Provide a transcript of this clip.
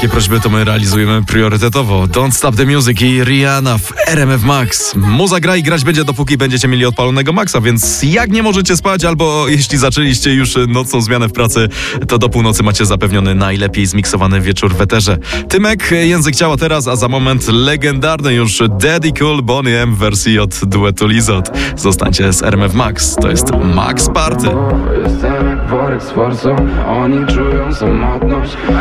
takie prośby to my realizujemy priorytetowo. Don't Stop the Music i Rihanna w RMF Max. Muza gra i grać będzie, dopóki będziecie mieli odpalonego Maxa, więc jak nie możecie spać, albo jeśli zaczęliście już nocną zmianę w pracy, to do północy macie zapewniony najlepiej zmiksowany wieczór w eterze. Tymek, Język Ciała teraz, a za moment legendarny już Daddy Cool Boney M w wersji od duetu Lizot. Zostańcie z RMF Max, to jest Max Party. Jestem jak worek z forsą, oni czują samotność,